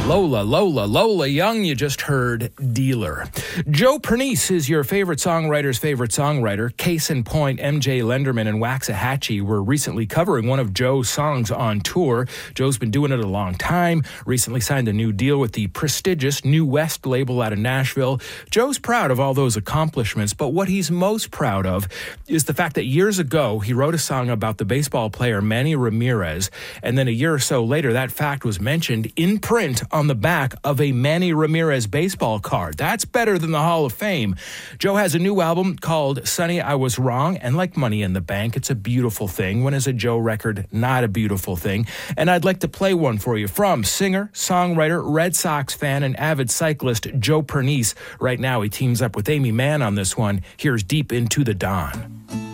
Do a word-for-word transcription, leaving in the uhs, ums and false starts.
Lola, Lola, Lola Young, you just heard Dealer. Joe Pernice is your favorite songwriter's favorite songwriter. Case in point, M J Lenderman and Waxahachie were recently covering one of Joe's songs on tour. Joe's been doing it a long time, recently signed a new deal with the prestigious New West label out of Nashville. Joe's proud of all those accomplishments, but what he's most proud of is the fact that years ago he wrote a song about the baseball player Manny Ramirez, and then a year or so later that fact was mentioned in print on the back of a Manny Ramirez baseball card. That's better than the Hall of Fame. Joe has a new album called Sonny, I Was Wrong, and like Money in the Bank, it's a beautiful thing. When is a Joe record not a beautiful thing? And I'd like to play one for you from singer, songwriter, Red Sox fan, and avid cyclist Joe Pernice. Right now he teams up with Amy Mann on this one. Here's Deep Into the Dawn.